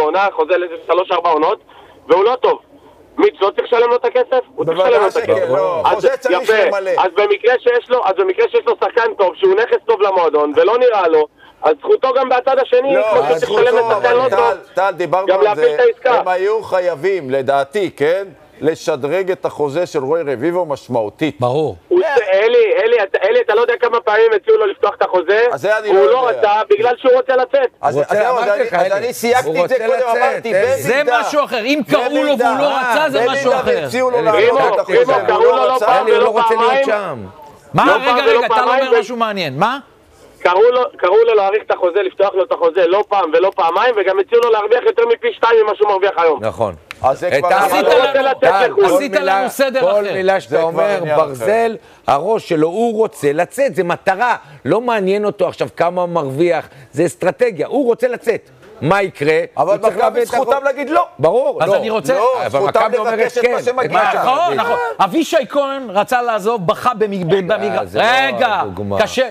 בעונה, חוזה ל3-4 עונות, והוא לא טוב. מיץ' לא צריך לשלם לו את הכסף? הוא צריך לשלם לו את הכסף. חוזה צריך למלא. אז במקרה שיש לו שחקן טוב, שהוא נכס טוב למועדון, ולא נראה לו, אז זכותו גם בצד השני, כמו שצריך לשלם לשחקן לא טוב, טל, דיברנו על זה, הם היו חייבים, לדעתי, כן? לשדרג את החוזה של רוי רביבו משמעותית. ברור. אלי, אתה לא יודע כמה פעמים הציעו לו לפתוח את החוזה, הוא לא רצה בגלל שהוא רוצה לצאת. אז אני סייגתי את זה קודם, אמרתי, זה משהו אחר, אם קראו לו והוא לא רצה, זה משהו אחר. רימו, קראו לו לא פעם ולא פעמיים. מה? רגע, אתה לא אומר משהו מעניין, מה? קראו לו להאריך את החוזה, לפתוח לו את החוזה לא פעם ולא פעמיים, וגם הציעו לו להרוויח יותר מפי 2 ממה שהוא מרוויח היום. נכון. עשית לנו סדר אחר. כל מילה שאתה אומר, ברזל, הראש שלו, הוא רוצה לצאת, זה מטרה. לא מעניין אותו עכשיו כמה מרוויח, זה אסטרטגיה, הוא רוצה לצאת. מה יקרה? אבל מכבי זכותם להגיד לא. ברור, אז אני רוצה... לא, זכותם לבקש את מה שמגיע. נכון. אבישי כהן רצה לעזוב, בכה במגרש. רגע, קשה.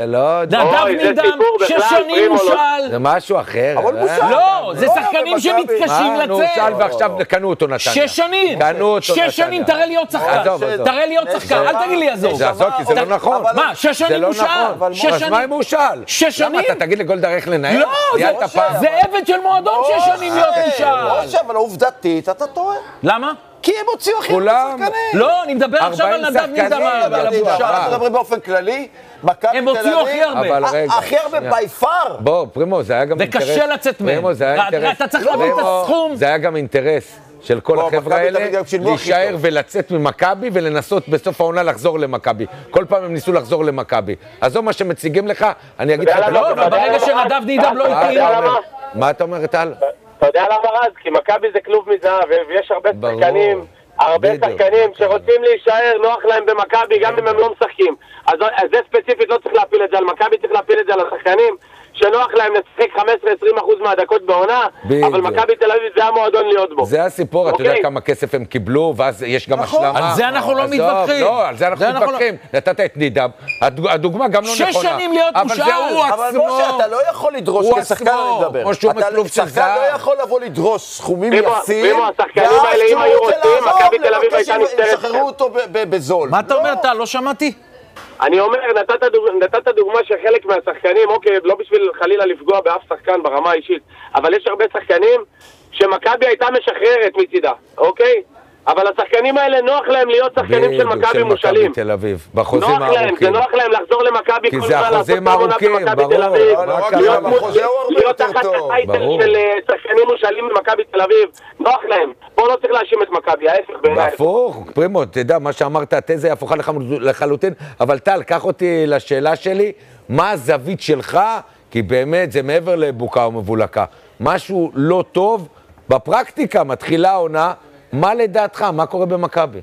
נדב נידם, 6 שנים מושל. זה משהו אחר. אבל מושל. לא, זה שחקנים שמתקשים לצאת. מושל ועכשיו קנו אותו נתניה. 6 שנים. 6 שנים, תראה לי עוד שחקן. תראה לי עוד שחקן, אל תגיד לי עזוב. זה עזוב, כי זה לא נכון. מה, 6 שנים מושל? אז מה אם מושל? 6 שנים? למה, אתה תגיד לגולדה איך לנהל? לא, זה עבד של מועדון 6 שנים להיות מושל. אבל העובדתית, אתה טועה. למה? כי הם הוציאו הכי הרבה שחקנים. לא, אני מדבר עכשיו על נדב נידם, על הבושה. אנחנו מדברים באופן כללי, מכבי הם הוציאו הכי הרבה. הכי הרבה ביפר. בוא, פרימו, זה היה גם אינטרס. וקשה לצאת מהם. אתה צריך להבין את הסכום. זה היה גם אינטרס של כל החבר'ה האלה, להישאר ולצאת ממכבי ולנסות בסוף העונה לחזור למכבי. כל פעם הם ניסו לחזור למכבי. אז זו מה שמציגים לך, אני אגיד לך... לא, ברגע שנדב נידם לא התאים. מה אתה אומר, טל? אתה יודע למה רז? כי מכבי זה כלוב מזהב, ויש הרבה שחקנים שרוצים להישאר, נוח להם במכבי, גם אם הם לא משחקים. אז זה ספציפית לא צריך להפיל את זה על מכבי, צריך להפיל את זה על השחקנים, שנוח להם לשחק 15-20% מהדקות בעונה, אבל מכבי תל אביב זה המועדון להיות בו. זה הסיפור, אתה יודע כמה כסף הם קיבלו, ואז יש גם השלמה. על זה אנחנו לא מתווכחים. לא, על זה אנחנו מתווכחים. נתת את נידם, הדוגמה גם לא נכונה. 6 שנים להיות מושל. אבל זה הוא עצמו. אבל משה, אתה לא יכול לדרוש כשחקן לדבר. כמו שהוא מכלוב של זהב. שחקן לא יכול לבוא לדרוש סכומים יפים, השחקנים האלה, אם היו רוצים, מכבי תל אביב הייתה נפטרת. שחררו אותו בזול. מה אתה אומר, טל? לא שמעתי. אני אומר, נתת דוגמה שחלק מהשחקנים, אוקיי, לא בשביל חלילה לפגוע באף שחקן ברמה האישית, אבל יש הרבה שחקנים שמכבי הייתה משחררת מצידה, אוקיי? אבל השחקנים האלה נוח להם להיות שחקנים של מכבי מושלים. תל אביב, בחוזים הארוכים. זה נוח להם לחזור למכבי כל זמן לעשות פעמונה במכבי תל אביב. להיות תחת הטייטל של שחקנים מושלים במכבי תל אביב. נוח להם. פה לא צריך להאשים את מכבי, ההפך בעיניי. הפוך, פרימו, תדע, מה שאמרת, התזה היא הפוכה לחלוטין, אבל טל, קח אותי לשאלה שלי, מה הזווית שלך, כי באמת זה מעבר לבוקה ומבולקה. משהו לא טוב, בפרקטיקה מתחילה העונה, מה לדעתך? מה קורה במכבי?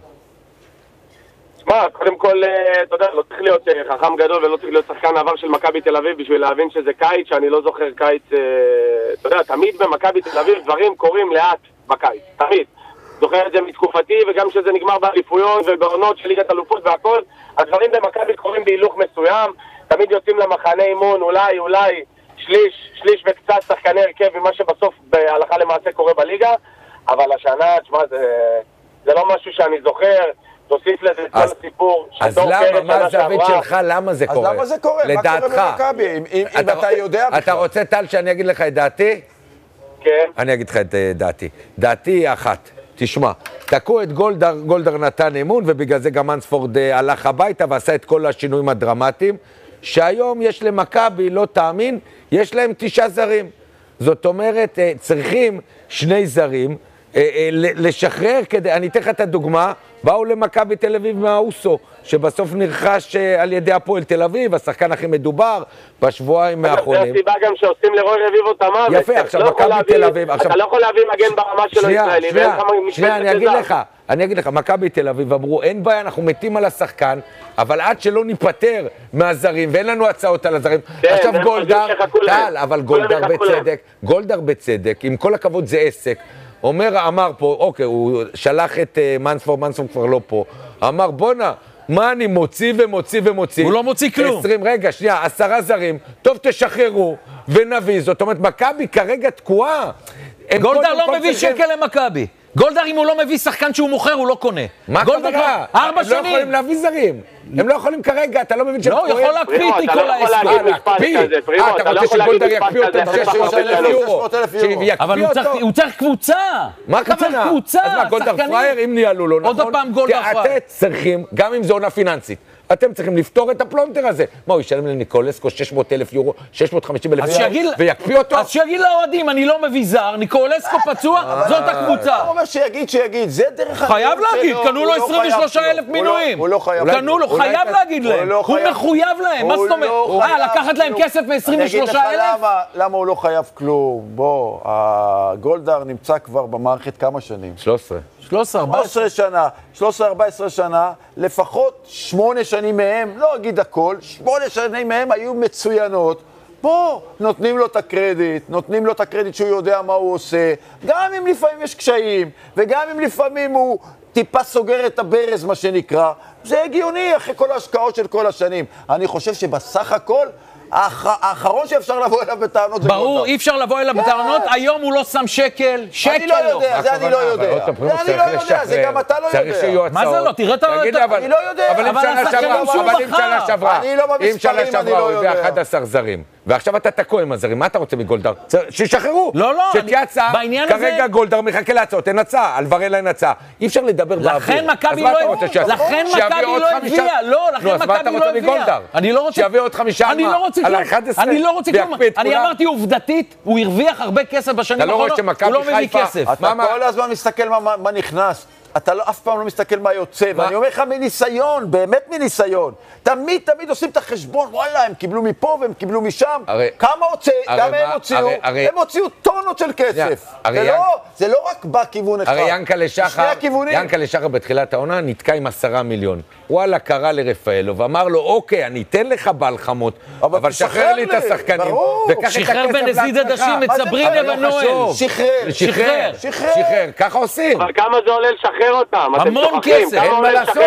תשמע, קודם כל, אתה יודע, לא צריך להיות חכם גדול ולא צריך להיות שחקן העבר של מכבי תל אביב בשביל להבין שזה קיץ, שאני לא זוכר קיץ, אתה יודע, תמיד במכבי תל אביב דברים קורים לאט בקיץ, תמיד. זוכר את זה מתקופתי וגם שזה נגמר באליפויות ובעונות של ליגת אלופות והכל, הדברים במכבי קורים בהילוך מסוים, תמיד יוצאים למחנה אימון, אולי שליש וקצת שחקני הרכב ממה שבסוף בהלכה למעשה קורה בליגה, אבל השנה, תשמע, זה לא משהו שאני זוכר, תוסיף לזה את כל הסיפור. אז למה, מה הזווית שלך, למה זה קורה? אז למה זה קורה? לדעתך. מה קורה במכבי? אם אתה יודע... אתה רוצה, טל, שאני אגיד לך את דעתי? כן. אני אגיד לך את דעתי. דעתי היא אחת. תשמע, תקעו את גולדר נתן אמון, ובגלל זה גם אנספורד הלך הביתה ועשה את כל השינויים הדרמטיים, שהיום יש למכבי, לא תאמין, יש להם 9 זרים. זאת אומרת, צריכים 2 זרים, לשחרר כדי, אני אתן לך את הדוגמה, באו למכבי תל אביב מהאוסו, שבסוף נרכש על ידי הפועל תל אביב, השחקן הכי מדובר, בשבועיים האחרונים. זה הסיבה גם שעושים לרוי רביבו תמר. יפה, עכשיו מכבי תל אביב. אתה לא יכול להביא מגן ברמה שלו ישראלי. שנייה, אני אגיד לך, מכבי תל אביב אמרו, אין בעיה, אנחנו מתים על השחקן, אבל עד שלא ניפטר מהזרים, ואין לנו הצעות על הזרים. עכשיו גולדר, טל, אבל גולדר בצדק, עם כל הכבוד זה עסק, אמר פה, אוקיי, הוא שלח את מנספורד כבר לא פה, אמר בונה, מה אני מוציא ומוציא ומוציא? הוא לא מוציא כלום. 20, רגע, שנייה, 10 זרים, טוב תשחררו ונביא, זאת אומרת, מכבי כרגע תקועה. גולדהר לא מביא שקל למכבי. גולדהר, אם הוא לא מביא שחקן שהוא מוכר, הוא לא קונה. מה קרה? 4 שנים. הם לא יכולים להביא זרים. הם לא יכולים כרגע, אתה לא מבין שהם לא, יכול להקפיא איתי כל ההסכם. אתה רוצה שגולדהר יקפיא אותו 600,000 יורו? אבל הוא צריך קבוצה. מה הכוונה? הוא צריך קבוצה, אז מה, גולדהר פרייר, אם ניהלו לו, נכון? עוד פעם גולדהר פרייר. אתם צריכים, גם אם זו עונה פיננסית, אתם צריכים לפתור את הפלונטר הזה. מה, הוא ישלם לניקולסקו 600,000 יורו, 650,000 יורו, ויקפיא אותו? אז שיגיד לאוהדים, אני לא מביא זר, ניקולסקו פצוע, זאת הקבוצה. הוא אומר שיגיד, זה דרך... חייב להגיד, קנו לו 23,000 מינויים. הוא לא חייב. קנו לו, חייב להגיד להם. הוא מחויב להם, מה זאת אומרת? לקחת להם כסף מ-23,000? אני אגיד לך למה הוא לא חייב כלום. בוא, גולדהר נמצא כבר במערכת כמה שנים? 13, 14 שנה, לפחות 8 שנים מהם, לא אגיד הכל, 8 שנים מהם היו מצוינות. פה נותנים לו את הקרדיט שהוא יודע מה הוא עושה, גם אם לפעמים יש קשיים, וגם אם לפעמים הוא טיפה סוגר את הברז, מה שנקרא. זה הגיוני אחרי כל ההשקעות של כל השנים. אני חושב שבסך הכל, האחרון שאפשר לבוא אליו בטענות זה גולדהר. ברור, אי אפשר לבוא אליו בטענות, היום הוא לא שם שקל לא. אני לא יודע, זה אני לא יודע. זה גם אתה לא יודע. מה זה לא? תראה את אני לא יודע. אבל אם שנה שעברה, אם שנה שעברה הוא הביא 11 זרים, ועכשיו אתה תקוע עם הזרים, מה אתה רוצה מגולדהר? שישחררו. לא, שתהיה הצעה, כרגע גולדהר מחכה להצעות, אין הצעה, אלברלה אין הצעה. אי אפשר לדבר באוויר. לכן מכבי לא הביאה. לא, לכן מכבי לא הביאה. אני לא רוצה. שיביא עוד 5 אני לא רוצה כלום. אני אמרתי עובדתית, הוא הרוויח הרבה כסף בשנים האחרונות, הוא לא מביא כסף. אתה כל הזמן מסתכל מה נכנס. אתה אף פעם לא מסתכל מה יוצא, ואני אומר לך מניסיון, באמת מניסיון. תמיד עושים את החשבון, וואלה, הם קיבלו מפה והם קיבלו משם. כמה הם הוציאו? הם הוציאו טונות של כסף. זה לא רק בכיוון אחד. הרי ינקלה שחר בתחילת העונה נתקע עם 10 מיליון. וואלה, קרא לרפאלו ואמר לו, אוקיי, אני אתן לך בהלחמות, אבל שחרר לי את השחקנים. שחרר בנזיד עדשים את סברינה ונואל. שחרר. ככה עושים. אבל כמה זה עולה לשחרר אותם? המון כסף. אין מה לעשות.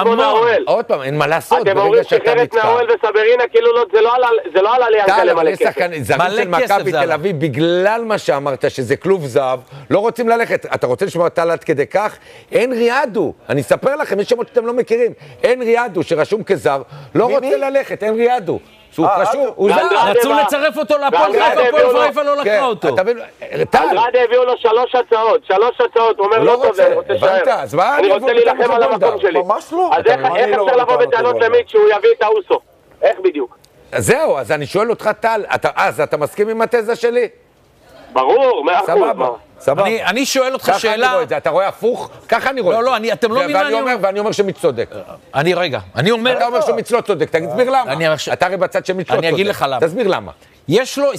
עוד פעם, אין מה לעשות. אתם אומרים שחרר את נואל וסברינה, כאילו זה לא עלה ליענקלה מלא כסף. זרים של מכבי תל אביב, בגלל מה שאמרת, שזה כלוב זהב, לא רוצים ללכת. אתה רוצה לשמוע טל עד כדי כך? אין ריאדו. אני אספר לכם, יש שמות שאתם לא מכירים. אין ריאדו שרשום כזר, לא רוצה ללכת, אין ריאדו. שהוא קשור, הוא זר. רצו לצרף אותו לפועל חיפה, לא לקחה אותו. אנדרדה הביאו לו 3 הצעות, הוא אומר לא טוב, אני רוצה להישאר. אני רוצה להילחם על המקום שלי. ממש לא. אז איך אפשר לבוא בטענות למיט שהוא יביא את האוסו? איך בדיוק? זהו, אז אני שואל אותך טל, אז אתה מסכים עם התזה שלי? ברור, 100%. סבבה. אני שואל אותך שאלה... ככה אני רואה את זה, אתה רואה הפוך? ככה אני רואה את זה. לא, אתם לא מבינים מה אני אומר. ואני אומר שמיץ צודק. אני אומר... אתה אומר שמיץ לא צודק, תסביר למה. אתה הרי בצד שמיץ לא צודק. אני אגיד לך למה. תסביר למה. יש לו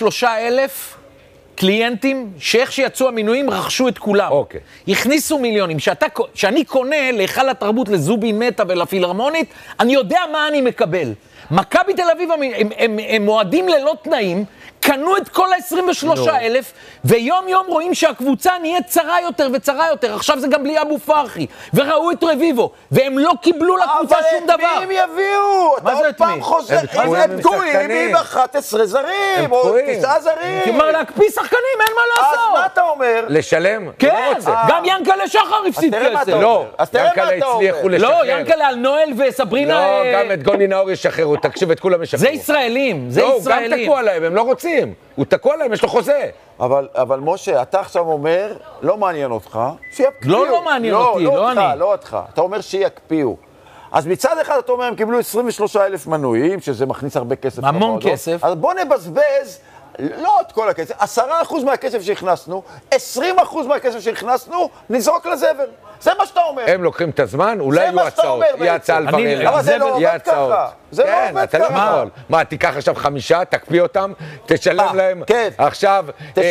23,000 קליינטים שאיך שיצאו המינויים רכשו את כולם. הכניסו מיליונים. שאני קונה להיכל התרבות לזובי מטה ולפילהרמונית, אני יודע מה אני מקבל. מכבי תל אביב הם מועדים ללא תנאים, קנו את כל ה-23,000, ויום יום רואים שהקבוצה נהיית צרה יותר וצרה יותר. עכשיו זה גם בלי אבו פרחי, וראו את רביבו, והם לא קיבלו לקבוצה שום דבר. אבל את מי הם יביאו? אתה עוד פעם חוזר, הם תקועים עם 11 זרים, או 9 זרים. כלומר, להקפיא שחקנים, אין מה לעשות. אז מה אתה אומר? לשלם? כן, גם ינקלה שחר הפסיד כסף. לא, ינקלה הצליחו לשחרר. לא, ינקלה על נואל וסברינה... לא, גם את גוני נאור ישחררו, תקשיב, את כולם ישחררו. זה ישראלים, זה ישראלים. לא, גם תקוע להם, הם לא רוצים. הוא תקוע להם, יש לו חוזה. אבל משה, אתה עכשיו אומר, לא מעניין אותך, שיקפיאו. לא מעניין אותי, לא אני. לא אותך. אתה אומר שיקפיאו. אז מצד אחד אתה אומר, הם קיבלו 23,000 מנויים, שזה מכניס הרבה כסף. המון כסף. אז בוא נבזבז, לא את כל הכסף, 10% מהכסף שהכנסנו, 20% מהכסף שהכנסנו, נזרוק לזבל. זה מה שאתה אומר. הם לוקחים את הזמן, אולי יהיו הצעות. יהיה הצעה על ברלה. אבל זה לא עובד ככה. זה לא עובד ככה. מה, תיקח עכשיו 5, תקפיא אותם, תשלם להם עכשיו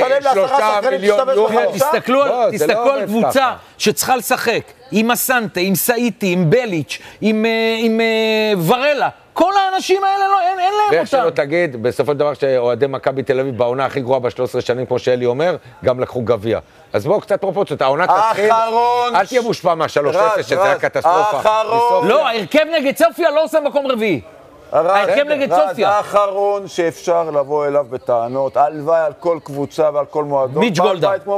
3 מיליון יורו. תסתכלו על קבוצה שצריכה לשחק, עם אסנטה, עם סאיטי, עם בליץ', עם ורלה. כל האנשים האלה אין להם אותם. ואיך שלא תגיד, בסופו של דבר שאוהדי מכבי תל אביב בעונה הכי גרועה ב-13 שנים, כמו שאלי אומר, גם לקחו גביע. אז בואו קצת פרופורציות, העונה תתחיל, אל תהיה מושפע מה-3-0, שזה היה קטסטרופה. לא, ההרכב נגד סופיה לא עושה מקום רביעי. ההרכב נגד סופיה. האחרון שאפשר לבוא אליו בטענות, הלוואי על כל קבוצה ועל כל מועדון. מיץ' גולדהר.